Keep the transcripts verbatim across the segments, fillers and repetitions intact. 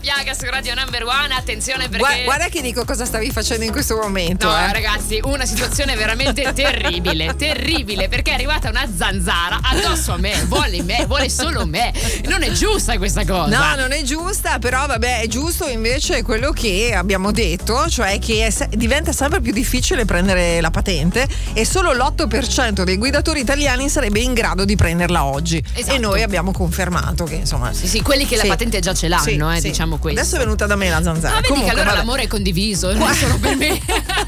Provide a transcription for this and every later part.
Piaga su Radio Number One, attenzione perché guarda, guarda che dico cosa stavi facendo in questo momento. No, eh. ragazzi, una situazione veramente terribile, terribile, perché è arrivata una zanzara addosso a me, vuole me, vuole solo me. Non è giusta questa cosa. No, non è giusta, però vabbè, è giusto invece quello che abbiamo detto, cioè che è se- diventa sempre più difficile prendere la patente e solo l'otto per cento dei guidatori italiani sarebbe in grado di prenderla oggi. Esatto. E noi abbiamo confermato che insomma Sì, sì, quelli che sì. la patente già ce l'hanno, Sì, eh, sì. diciamo questo. Adesso è venuta da me la zanzara. Ah, vedi Comunque, che allora vabbè. l'amore è condiviso, non è solo per me.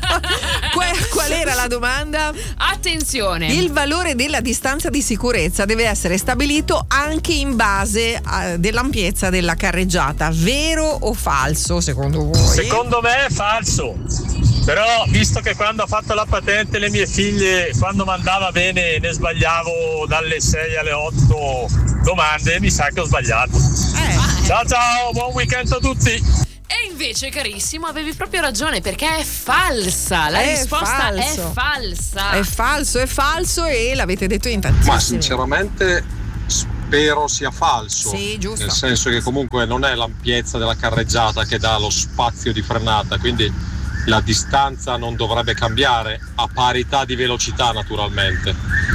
Qual, qual era la domanda? Attenzione. Il valore della distanza di sicurezza deve essere stabilito anche in base a, dell'ampiezza della carreggiata. Vero o falso, secondo voi? Secondo me è falso. Però visto che quando ho fatto la patente le mie figlie, quando mandava bene ne sbagliavo dalle sei alle otto domande, mi sa che ho sbagliato. Eh. Ciao ciao, buon weekend a tutti. E invece, carissimo, avevi proprio ragione, perché è falsa. La È risposta falso. è falsa. È falso, è falso e l'avete detto in tantissimi. Ma sinceramente spero sia falso. Sì, giusto. Nel senso che comunque non è l'ampiezza della carreggiata che dà lo spazio di frenata, quindi la distanza non dovrebbe cambiare a parità di velocità naturalmente.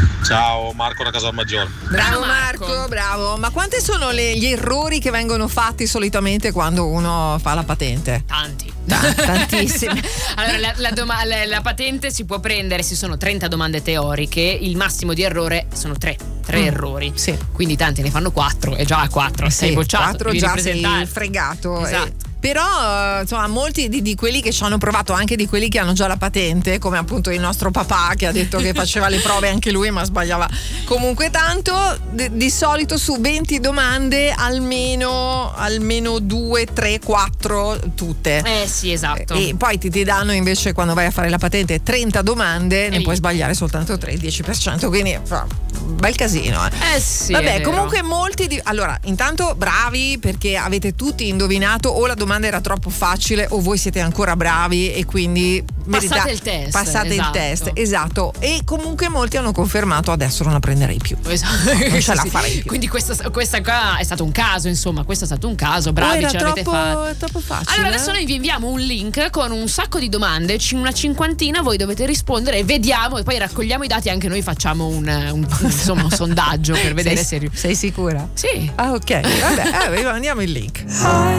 Ciao, Marco da Casalmaggiore. Bravo Bravo Marco, Marco. bravo. Ma quanti sono le- gli errori che vengono fatti solitamente quando uno fa la patente? Tanti. Ta- tantissimi. Allora, la, la, doma- la, la patente si può prendere, ci sono trenta domande teoriche, il massimo di errore sono tre. Tre Mm, errori. sì. Quindi tanti ne fanno quattro e già a quattro sei Sì, bocciato. quattro devi già sei ripresentare. fregato. Esatto. eh. Però eh, insomma molti di, di quelli che ci hanno provato, anche di quelli che hanno già la patente, come appunto il nostro papà che ha detto che faceva le prove anche lui ma sbagliava comunque tanto, di, di solito su venti domande almeno almeno due, tre, quattro tutte. Eh sì, esatto. E poi ti, ti danno invece quando vai a fare la patente trenta domande, ne lì. puoi sbagliare soltanto tre, il dieci per cento, quindi fa un bel casino. Eh. Eh sì, è Vabbè, vero. comunque molti di... Allora, intanto bravi perché avete tutti indovinato o la domanda era troppo facile o voi siete ancora bravi e quindi Passate il test, Passate esatto. il test, esatto. E comunque molti hanno confermato adesso non la prenderei più. Esatto. Non ce la Sì, sì. farei più. Quindi questa, questa qua è stato un caso, insomma, questo è stato un caso, Oh, bravi, era ce l'avete troppo, fatta. troppo facile. Allora adesso noi vi inviamo un link con un sacco di domande, c- una cinquantina, voi dovete rispondere e vediamo e poi raccogliamo i dati e anche noi facciamo un, un, insomma, un sondaggio per vedere sei, se... sei sicura? Sì. Ah, ok. Vabbè, eh, andiamo il link.